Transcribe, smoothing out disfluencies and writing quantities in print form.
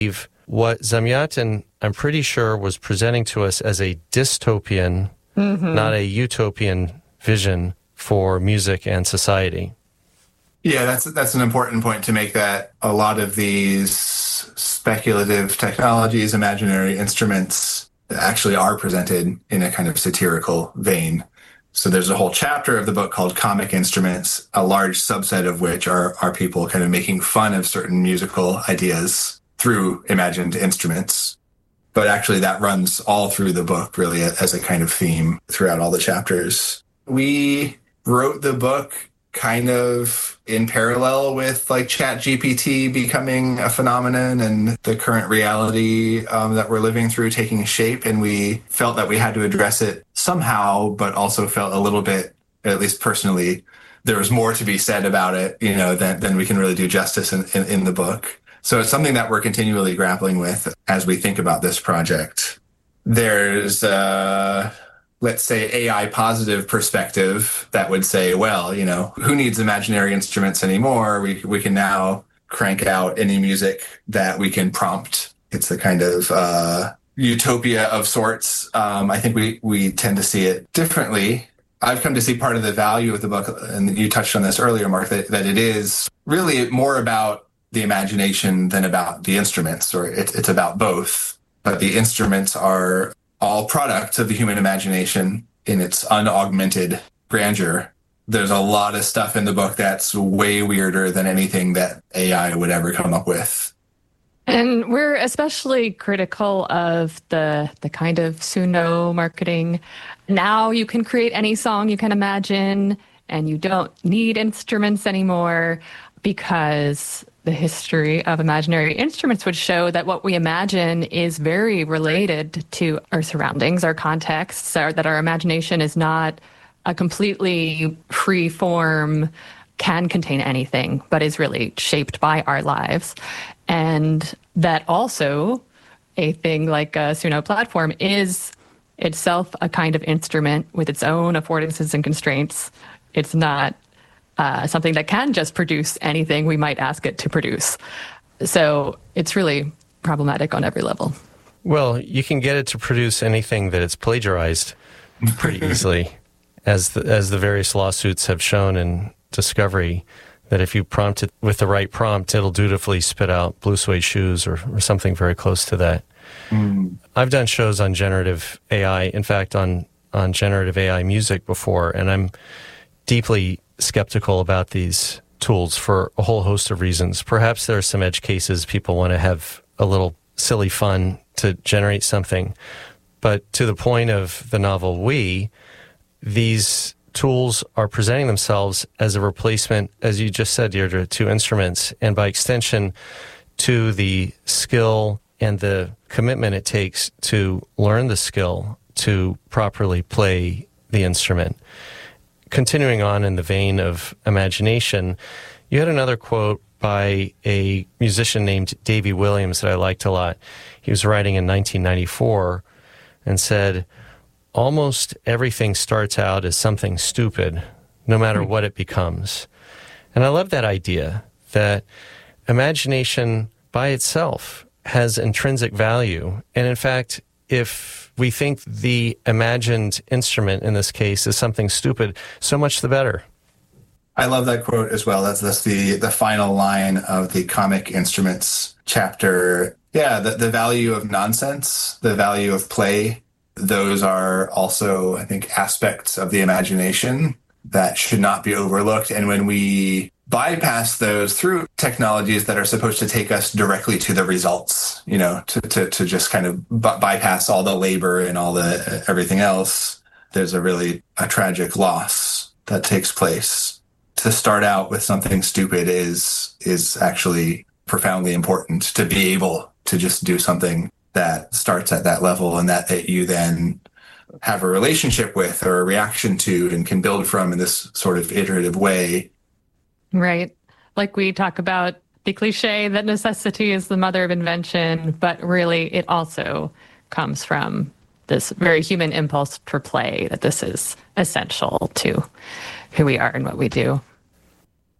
what Zamyatin, I'm pretty sure, was presenting to us as a dystopian, not a utopian vision for music and society. Yeah, that's an important point to make, that a lot of these speculative technologies, imaginary instruments, actually are presented in a kind of satirical vein. So there's a whole chapter of the book called Comic Instruments, a large subset of which are people kind of making fun of certain musical ideas through imagined instruments. But actually that runs all through the book, really, as a kind of theme throughout all the chapters. We wrote the book kind of in parallel with like ChatGPT becoming a phenomenon and the current reality that we're living through taking shape. And we felt that we had to address it somehow, but also felt a little bit, at least personally, there was more to be said about it, than we can really do justice in the book. So it's something that we're continually grappling with as we think about this project. There's let's say, AI positive perspective that would say, well, who needs imaginary instruments anymore? We can now crank out any music that we can prompt. It's a kind of utopia of sorts. I think we tend to see it differently. I've come to see part of the value of the book, and you touched on this earlier, Mark, that it is really more about the imagination than about the instruments, or it's about both. But the instruments are all products of the human imagination in its unaugmented grandeur. There's a lot of stuff in the book that's way weirder than anything that AI would ever come up with. And we're especially critical of the kind of Suno marketing. Now you can create any song you can imagine, and you don't need instruments anymore, because the history of imaginary instruments would show that what we imagine is very related to our surroundings, our contexts, that our imagination is not a completely free form, can contain anything, but is really shaped by our lives. And that also a thing like a Suno platform is itself a kind of instrument with its own affordances and constraints. It's not something that can just produce anything we might ask it to produce. So it's really problematic on every level. Well, you can get it to produce anything that it's plagiarized pretty easily, as the various lawsuits have shown in discovery, that if you prompt it with the right prompt, it'll dutifully spit out Blue Suede Shoes or something very close to that. I've done shows on generative AI, in fact, on generative AI music before, and I'm deeply skeptical about these tools for a whole host of reasons. Perhaps there are some edge cases people want to have a little silly fun to generate something. But to the point of the novel We, these tools are presenting themselves as a replacement, as you just said, Deirdre, to instruments, and by extension to the skill and the commitment it takes to learn the skill to properly play the instrument. Continuing on in the vein of imagination, you had another quote by a musician named Davy Williams that I liked a lot. He was writing in 1994 and said, "Almost everything starts out as something stupid, no matter what it becomes." And I love that idea, that imagination by itself has intrinsic value. And in fact, if we think the imagined instrument in this case is something stupid, so much the better. I love that quote as well. That's the final line of the Comic Instruments chapter. Yeah, the value of nonsense, the value of play, those are also, I think, aspects of the imagination that should not be overlooked. And when we bypass those through technologies that are supposed to take us directly to the results, to just kind of bypass all the labor and all the everything else, there's a tragic loss that takes place. To start out with something stupid is actually profoundly important, to be able to just do something that starts at that level and that you then have a relationship with or a reaction to and can build from in this sort of iterative way. Right. Like we talk about the cliche that necessity is the mother of invention, but really it also comes from this very human impulse for play, that this is essential to who we are and what we do.